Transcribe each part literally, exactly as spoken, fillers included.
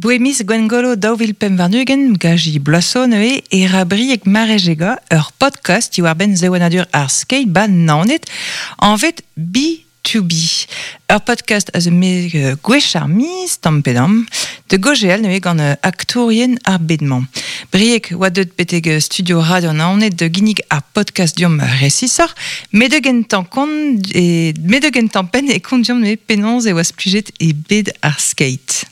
Boemis Gwengolo Dauvil Pemvarnugen, Gaji Blasso Noé, et Rabri et Marejega, leur podcast, you are ben Zewanadur ar skate ban naonet, en fait, B to B. Leur podcast a me uh, gwecharmi, stampedam, de gogéal noé gant uh, actorien ar bedman. Briek wadet beteg studio radio naonet de ginig ar podcast diom resisor, me de gentan kon, et me de gentan pen et kondiom noé penons e oas plujet e bed ar skate.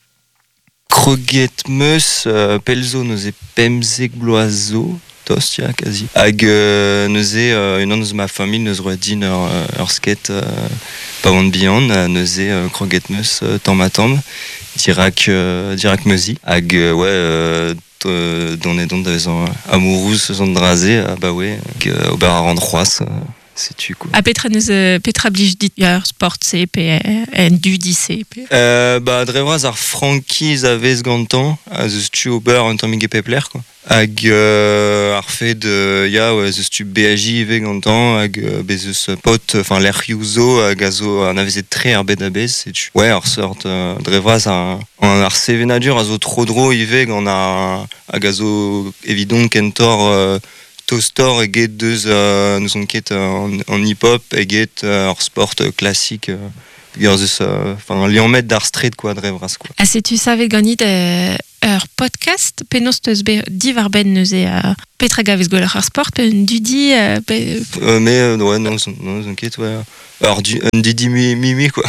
Kroget meus, uh, pelzo neuze pemzek bloazo, tost, ya, quasi. Hag uh, neuze, uh, unan eus ma famille, neus roa din ur, ur skate uh, pa oant bihan, uh, neuze uh, kroget meus uh, tamm a tamm, dirak, uh, dirak meuzi. Hag, uh, ouais, uh, uh, donne don da vezan amourouz zon draze, uh, bah ouais, hag uh, ober a rand c'hoaz, uh, sais-tu quoi. A petra neus uh, petra blij dit ur sport C P en du D C P. Euh, bah drevraz ar frankiz a vez gantan, a zeus tu ober un tammig e pepler quoi. Hag euh, ar fed euh, ya ouais, zeus tu B A J ve gantan, hag euh, bezeus pot, enfin l'air yuzo, hag a zo an a vezet tre ar bed a bez, sais-tu. Ouais, ar sort euh, drevraz ar, an ar sevenadur a zo tro dro ive gant ar, hag a zo evidon kentor euh, Tostor et get deux euh, nous on ket en, en hip-hop et get euh, hors sport euh, classique euh, enfin li en met d'art street quoi drevras quoi. Ah si tu savais gagner de ur podcast penos teus be divar ben neuze a petra gaves goler ar sport pen dudi euh, pe... euh, mais euh, ouais non non on ket ouais alors du un didi mimi quoi.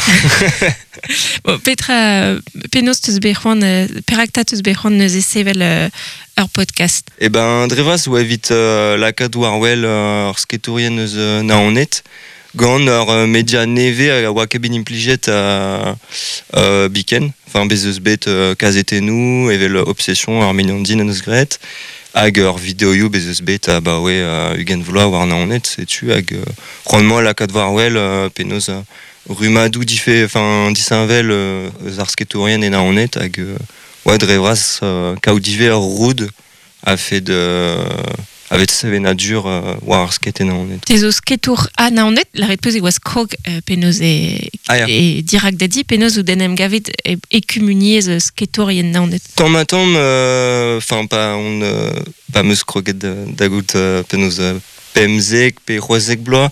Bon, petra penos teus be c'hoant euh, perakta teus be c'hoant neuze sevel euh, ur podcast. Eh ben drevas ou evite euh, la kad warwell euh, ur skatorien eus euh, naonet gant ur euh, media neve a oa kebin implijet a euh, biken, enfin bezeus bet euh, kazetenou evel obsession ar mignon din eus gret hag ur videoioù bezeus bet a bah ouais uh, ugen vloa war naonet sais-tu hag euh, rendement la kad warwell euh, penaos uh, rumadou dife enfin disinvel euh, eus ar skatorien e naonet hag euh, ouais drevras euh, kaudive ur roud a fait de avec sevenadur uh, war ar skate e naonet. Te zo sketour a naonet, la ret peus e oas krog euh, penaos e, ah, ja. e dirak da di, penaos ou denem gavet e, e kumuniez euh, sketourien naonet. Tamm a tamm, enfin, euh, pas on euh, pas meus kroget da gout euh, penaos euh, pemzek, pe c'hoazek bloa,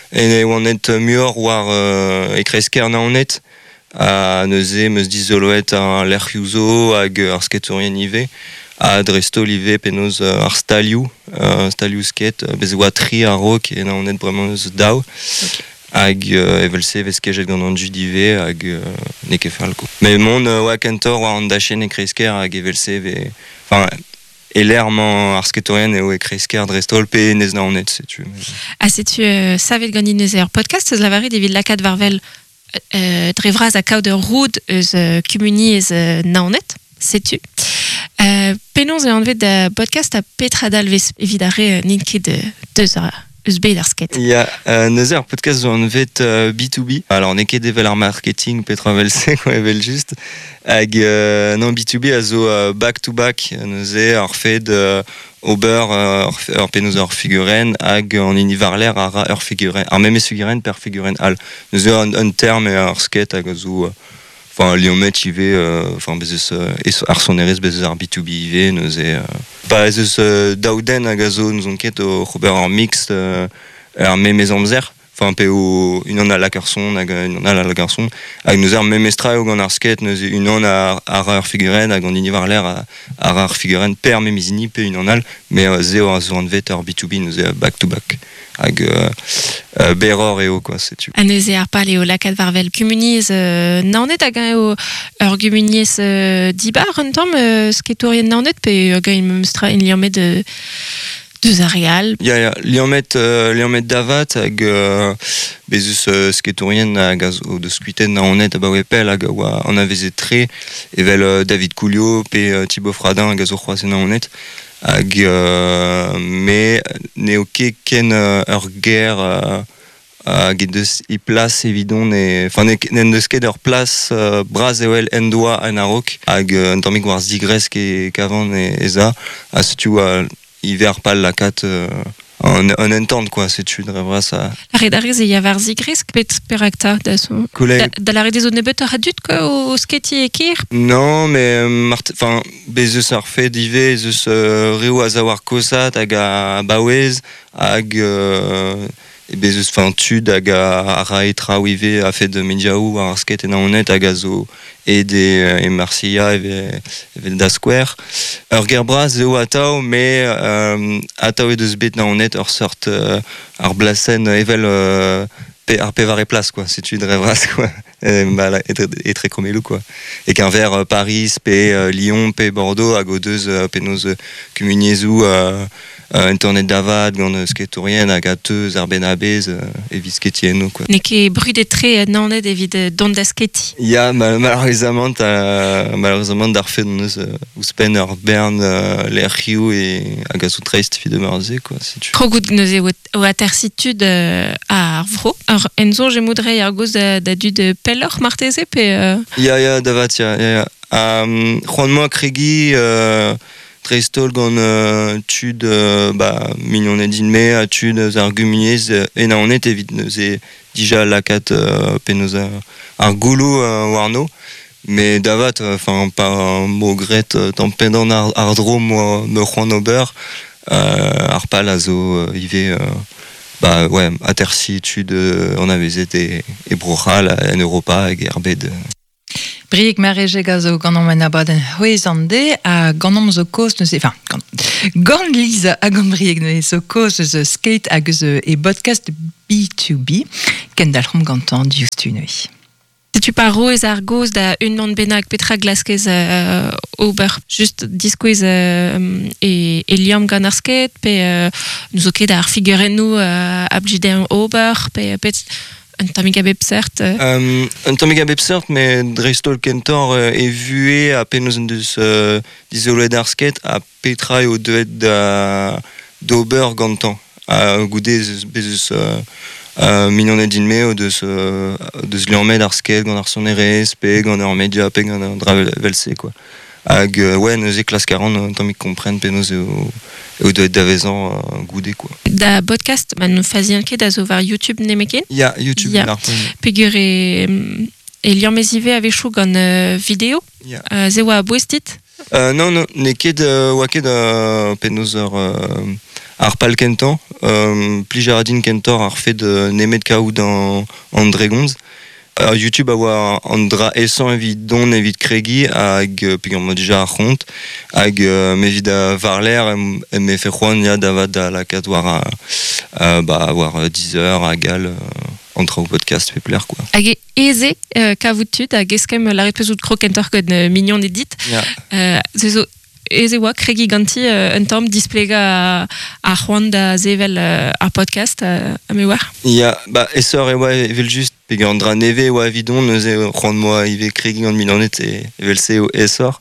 e oanet muor war euh, e kresker naonet, a neuze meus dizoloet ar l'er yuzo hag ar skatorien ive, a dresto live penaos uh, ar stalioù, uh, stalioù skate, uh, bez oa tri ar rok e naonet bremañ eus daou. Okay. Hag uh, evelse vez kejet gant an dud ive hag uh, ne ket fall ko. Me mon uh, oa kentor war an dachen e kresker hag evelse ve... Enfin, e l'erman ar skatorien eo e kresker drestol pe nez naonet, sais-tu. Ah, sais-tu, euh, savet gant in eus ur podcast eus lavarit evit lakad varvel euh, drevraz a kaout ur roud eus uh, kumuni eus uh, naonet, sais-tu. Euh, penons e anvet da podcast a petra dalvez evidare uh, ninket de deus a eus bet ar skate. Ya, uh, neuze ar podcast zo anvet uh, B to B. Alors, ne ket evel ar marketing petra velse, quoi, evel just. Hag, uh, non, B to B a zo uh, back-to-back, neuze ar fed uh, ober uh, ar penaos ar figuren hag an univarler ar ur figuren, ar memes figuren per figuren al. Neuze an, an term e ar skate hag a zo... Uh, Enfin, Lyon-Met, I V, euh, enfin, bezeus, euh, ar sonerez, bezeus ar B to B I V, neuze, euh, pa bezeus euh, daouden hag a zo, nous on ket o c'hober ar mix, euh, ar memez amzer, enfin, pe o unan a la garçon, hag unan a la garçon, hag neuze ar memez tra o gant ar skate, neuze unan a ar ar figuren, hag an inivarler a ar ar figuren per memezini, pe unan al, me euh, zeo a zo an vet ar B to B, neuze back-to-back. Hag euh, euh, beror eo, quoi, sais-tu. A neuze ar pal eo lakad varvel kumuniez euh, naonet hag eo ur kumuniez euh, dibar un tamm euh, sketourien naonet pe hag eo memstra in liamet de deus ar real. Ya, ya, liamet, euh, liamet davat hag euh, bezeus euh, sketourien hag a zo deus kuiten naonet a ba wepel hag oa an a vezet tre evel euh, David Coulio pe euh, Thibaut Fradin hag a zo c'hoaz naonet. Hag euh, me ne o ket ken uh, ur ger uh, hag uh, eus e plas evidon ne enfin ne n'en deus ket ur plas uh, braz ewel en doa an a-raok hag uh, un tammig war zigresk e kavan e eza a setu uh, iver pal lakat uh, en en entente quoi, c'est tu devrais ça. La redariz et yavar zigris pet perakta da so. Da la redez ne better adut ko au skate ekir. Non, mais enfin bezes ar fait dive zeus reo azawar kosat hag a bawez hag e bezes enfin tud hag a rai trawive a fait de mediaou ar skate en honnête hag a zo et des et Marcia et et da square ur gerbraz eo atao mais atao e deus bet na honnête ur sort ar blasen evel ar pevar e place quoi, si tu devrais quoi, et, bah, et, et très comélou quoi, et qu'un vers euh, Paris, P, euh, Lyon, P, Bordeaux, à godeuse, euh, penos euh, Cumuniezou, euh, euh, internet d'avad, gant sketourien, à gâteuse, arbenabez, euh, et visketieno quoi. Neke bruit des traits nanet évid don da sketi. Il y a malheureusement malheureusement d'arfait nos ou spenner Bern les Rio et agasu trist fi de marze quoi, si tu. Trop good nos o atersitude à Arvro. Alors enzo je moudrais ar goz da da du de peller marteze pe. Ya ya davat ya ya. Um, Juan moi Craigie euh, Treistol gant euh, tud euh, bah mignon edin me a tud argumuniez et na on est évite c'est déjà la cat euh, penosa un goulot euh, warno mais davat enfin euh, pas un mot gret euh, tempédant ar, ardro moi me Juan Ober euh, arpal azo euh, ive euh, bah ouais à terci tud euh, on avait été et brochal en Europa et gerbed. Brieg marejega zo gant an abaden hoezande a gant zo kost ne se, enfin, gant liza a gant brieg ne zo kost zo skate hag zo e podcast B two B, ken dalc'hom gantan diustu neui. Si tu paro ez ar goz da un non bennak petra glaskez uh, ober just diskouez uh, e, e liam gant ar skate pe uh, nous o ket ar figurennou uh, abjiden ober pe pet un tamig a bep cert. Um, un tamig a bep cert, mais dreistol kentor euh, e vue a penaos an deus euh, dizolet ar skate a petra eo devet da d'ober gantan. A goude bezus euh, Uh, mignon edin me o deus, uh, deus liammet ar skate gant ar sonerez, pe gant ar media, pe gant ar dravelse, quoi. Hag, uh, ouais, neuze klas quarante, tant mi kompren pe neuze eo, eo devet davezan uh, goude, quoi. Da podcast, man nou fazien ket a zo var YouTube nemeken? Ya, YouTube, ya. l'arpen. Pegur e, e liamezive a vechou gant uh, video? Ya. Uh, ze oa boestit? Uh, non, non, ne ket uh, oa ket uh, pe neuze ur... Uh, ar pal kentan, euh, pli jaradin kentor ar fait de nemet kaout an, an dregonz. Uh, YouTube a oa an dra esan evit don evit kregi hag uh, peogwir mo deja ar c'hont hag uh, mevid a varler em, em me fe c'hoant ya davad da lakat war a, uh, ba, war uh, dix heures hag al uh, an trao podcast pe pler quoi. Hag e eze uh, kavout tud hag eskem la repezout krokentor gant uh, mignon edit. Yeah. Uh, zezo eze oa kregi ganti uh, un tamm displega a, a c'hoant da zevel uh, ar podcast uh, a me war. Ya, ba, esor e oa evel just peogwir an dra neve oa evidon neuze c'hoant moa ive kregi gant milanet e evel se o esor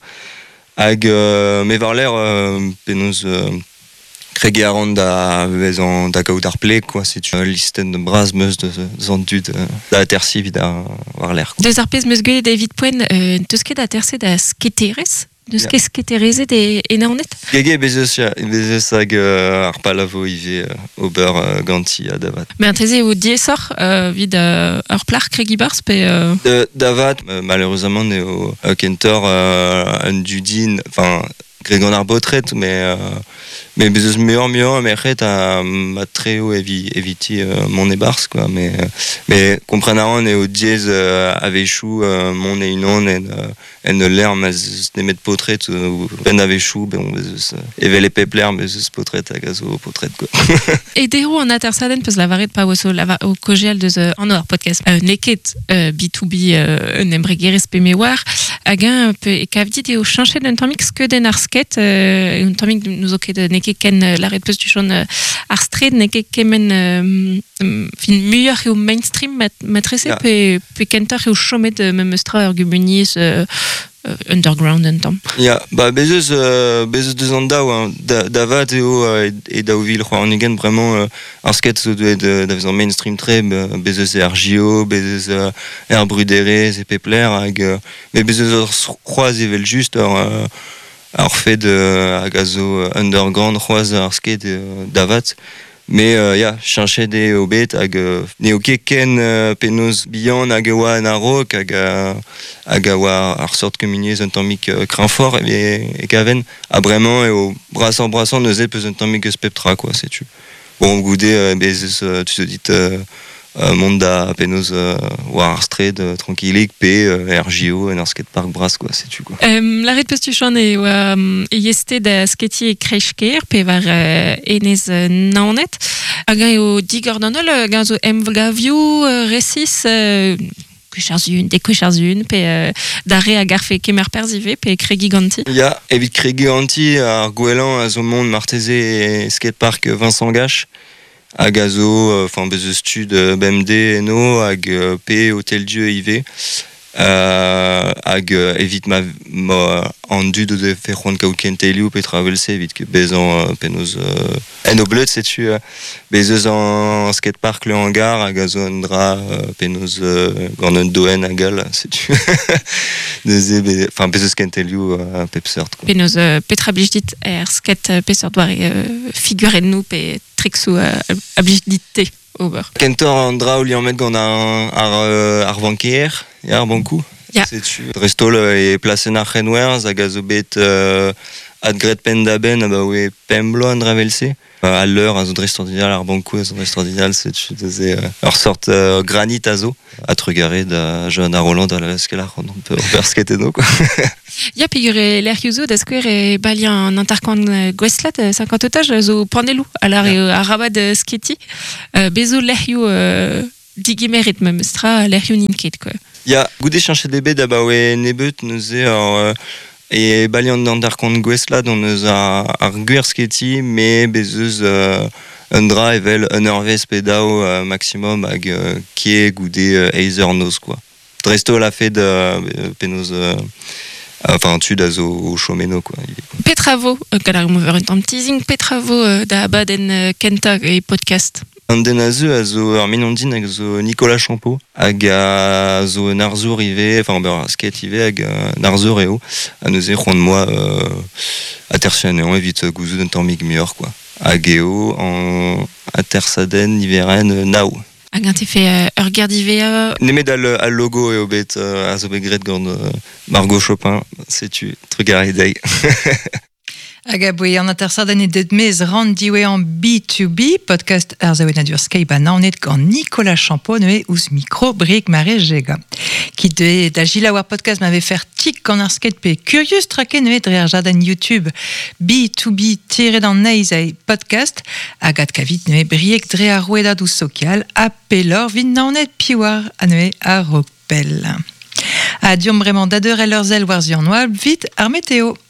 hag uh, me varler uh, penaos uh, kregi a ran da vez an da kaout ar plek quoi, si tu uh, listen de braz meus de zan dud uh, da tersi vid a varler. Deus ar pez meus gwelet David Poen uh, deus ket a terse da sketerez? Deus ket sketereze de enaonet? Gege bezes ya, bezes hag uh, ar palavo ive uh, ober uh, ganti a davat. Ben treze o diesor uh, vid uh, ur plar kregi barz pe... Uh... De, davat, uh, malheureusement ne o uh, kentor uh, un dudin, enfin gregan ar botret, mais uh, mais bezes meor meor merc'het a ma treo evi eviti uh, mon e barz quoi, mais uh, mais kompren a ran eo diez uh, avechou uh, mon e unan en uh, en l'er mais nemet potret ou uh, pen avechou ben bezes uh, evel e pepler bezes potret hag a zo potret quoi. E dero an atersaden peus lavaret pa oso lava o kojel deus uh, an or podcast uh, neket uh, B two B uh, un embregerez pe me war hag un pe e kavdit eo chanchet un tammig skeudenn ar sket uh, un tammig nous o ket neket ken uh, laret peus du chon uh, ar stred neket kemen uh, fin muioc'h eo mainstream mat, matrese yeah. pe, pe kentor eo chomet uh, me meustra ur gumuniz uh, uh, underground un tamm. Ya, ba bezes uh, bezes deus an daou hein. da, davat eo uh, e daouvil c'hoar an egen vraiment uh, ar sket zo doet uh, da vezan mainstream tre bezes e ar J O, bezes uh, er bruderez e pepler hag uh, me bezes ur c'hoaz evel just ur uh, ar fait de hag a zo underground c'hoaz ar sket uh, davat Mais euh, ya, chanchet de obet hag euh, ne o ket ken euh, penaos bihan hag oa an arok hag a, hag a oa ar sort communiez un tammik euh, crinfort e, e gaven a bremañ eo brasan brasan neuze peus un tammik eus peptra quoi, setu. Bon, goude euh, bezes euh, tu te dit euh, euh, mont da penaos euh, war ar stred euh, tranquillik pe euh, R J O en ar skatepark bras quoi, setu quoi. Um, la red pestuchan e oa um, e yeste da sketi e kreichker pe var uh, enez uh, naonet hag eo digor danol hag zo emvgavioù uh, resis uh, kucharzun, de kucharzun pe uh, dare hag ar fe kemer perzive pe kregi ganti. Ya, evit kregi ganti ar gwelan a zo mont marteze e skatepark Vincent Gache hag a zo, enfin euh, bezeu stud euh, B M D eno hag euh, P Hotel Dieu I V euh, hag euh, evit ma, ma an dud de fe c'hoant kaout kentelioù pe travelse evit ke bezan euh, penaos euh, en o bleud setu euh, bezeus an skatepark le hangar hag a zo an dra euh, penaos euh, gant un doen hag al setu neuze be, enfin bezeus kentelioù euh, pep seurt quoi. Penaos uh, petra blij dit er sket uh, pe seurt doare uh, figurennoù pe trixou uh, a blij dit te ober. Kentor an dra o liamet gant ar, ar, euh, ar vanker e ar bankou. Ya. Setu. Drestol e plasen ar c'henwerzh hag a zo bet euh, ad gret pen da ben a ba oe pemblo an dravelse. Uh, a l'heure a zo drestordinal ar bankou a zo drestordinal setu deze uh, ur sort uh, granit a zo a trugare da jean a Roland a la skelar on peut ur sketeno quoi. Ya pe gure l'er yuzo da skwer e balian an antarkant gwestlat cinquante otaj zo panelou alar Ja. e a rabad uh, sketi uh, bezo l'er yu uh, digimerit me meustra l'er yu ninket quoi. Ya, goude chanchet debe da ba oe nebeut neuze ar... Uh, e balian d'an darkant gwestlat on eus ar, ar gwir sketi me bezeus uh, un dra evel un eurvez pe dao uh, maximum hag uh, kie goude uh, eizer noz quoi. Dresto la fe de uh, penaos uh, enfin tu da zo o chomeno quoi. Petravo, uh, galar mover un tamm teasing, petravo uh, da abad en uh, kenta e podcast. An den a zo a zo ar minondin hag zo Nicolas Champeau hag a zo un arzour ive, enfin ber skate ive hag un arzour eo a neuze c'hoant moa euh, a tersianean evit gouzout un tammig muioc'h quoi. Hag eo an a tersaden iveren euh, nao. Hag an te fe uh, ur gerdivea Nemet al, al logo eo bet uh, a zo bet gret gant uh, Margot Chopin, setu, trugare dei. Hag a boe an intersaden e deud mez ran diwe an B to B, podcast ar zaouenadur Skype a naonet gant Nicolas Champeau neue ouz mikro brik mare jega. Ki de da gila war podcast m'ave fer tik gant ar skate pe curious trake neue dre ar jaden YouTube B to B tire d'an neiz e podcast hag ad kavit neue briek dre ar rouedad ouz sokial a pelor vin naonet piwar a neue a rokpel. A diom bremañ dadeur e leur zel war zian oal vit ar meteo.